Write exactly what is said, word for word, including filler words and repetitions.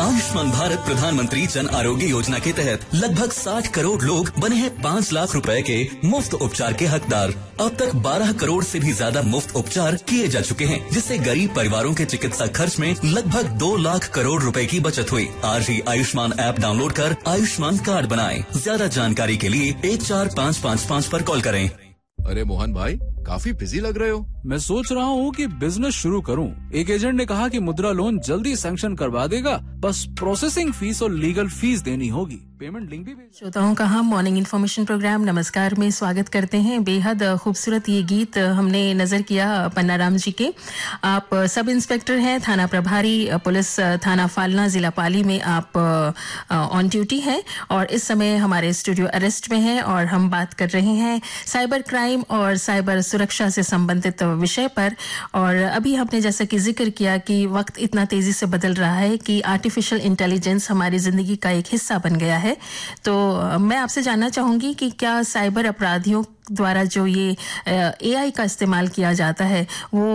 आयुष्मान भारत प्रधानमंत्री जन आरोग्य योजना के तहत लगभग साठ करोड़ लोग बने हैं पाँच लाख रुपए के मुफ्त उपचार के हकदार। अब तक बारह करोड़ से भी ज्यादा मुफ्त उपचार किए जा चुके हैं, जिससे गरीब परिवारों के चिकित्सा खर्च में लगभग दो लाख करोड़ रुपए की बचत हुई। आज ही आयुष्मान ऐप डाउनलोड कर आयुष्मान कार्ड बनाएं। ज्यादा जानकारी के लिए एक चार पाँच पाँच पाँच पर कॉल करें। अरे मोहन भाई, काफी बिजी लग रहे हो। मैं सोच रहा हूँ कि बिजनेस शुरू करूँ। एक एजेंट ने कहा कि मुद्रा लोन जल्दी सैंक्शन करवा देगा, बस प्रोसेसिंग फीस और लीगल फीस देनी होगी। पेमेंट लिंक भी भेज। श्रोताओं का हम मॉर्निंग इन्फॉर्मेशन प्रोग्राम नमस्कार में स्वागत करते हैं। बेहद खूबसूरत ये गीत हमने नजर किया पन्नाराम जी के। आप सब इंस्पेक्टर हैं, थाना प्रभारी, पुलिस थाना फालना, जिला पाली में आप ऑन ड्यूटी हैं और इस समय हमारे स्टूडियो अरेस्ट में हैं और हम बात कर रहे हैं साइबर क्राइम और साइबर सुरक्षा से संबंधित विषय पर। और अभी हमने जैसा कि जिक्र किया कि वक्त इतना तेजी से बदल रहा है कि आर्टिफिशियल इंटेलिजेंस हमारी जिंदगी का एक हिस्सा बन गया है। तो मैं आपसे जानना चाहूंगी कि क्या साइबर अपराधियों द्वारा जो ये एआई का इस्तेमाल किया जाता है वो